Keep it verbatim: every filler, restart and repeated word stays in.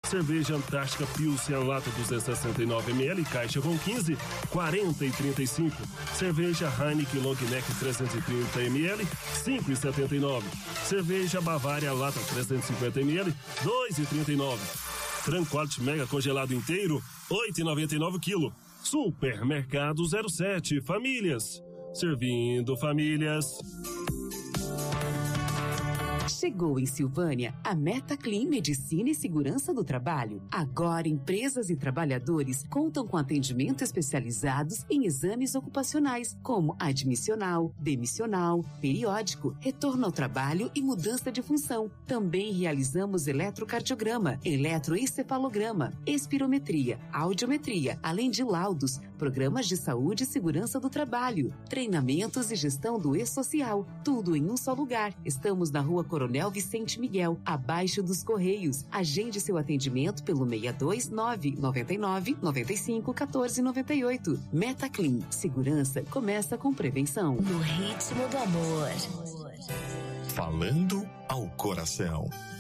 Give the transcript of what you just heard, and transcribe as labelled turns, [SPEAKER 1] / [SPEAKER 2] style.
[SPEAKER 1] Cerveja Antártica Pilsen, lata duzentos e sessenta e nove mililitros, caixa com quinze, quarenta e trinta e cinco. Cerveja Heineken Long Neck trezentos e trinta mililitros, cinco e setenta e nove. Cerveja Bavária, lata trezentos e cinquenta mililitros, dois e trinta e nove. Frango Quality Mega congelado inteiro, oito e noventa e nove o quilo. Supermercado zero sete, famílias. Servindo famílias.
[SPEAKER 2] Chegou em Silvânia a MetaClean Medicina e Segurança do Trabalho. Agora, empresas e trabalhadores contam com atendimento especializados em exames ocupacionais, como admissional, demissional, periódico, retorno ao trabalho e mudança de função. Também realizamos eletrocardiograma, eletroencefalograma, espirometria, audiometria, além de laudos, programas de saúde e segurança do trabalho, treinamentos e gestão do E-Social, tudo em um só lugar. Estamos na Rua Coronel Vicente Miguel, abaixo dos Correios. Agende seu atendimento pelo seis dois nove, nove nove, nove cinco, um quatro nove oito. MetaClean. Segurança começa com prevenção.
[SPEAKER 3] No ritmo do amor.
[SPEAKER 4] Falando ao coração.